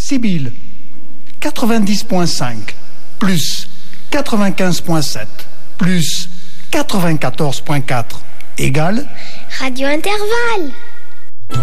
Sibylle, 90.5 plus 95.7 plus 94.4 égale Radio Intervalle.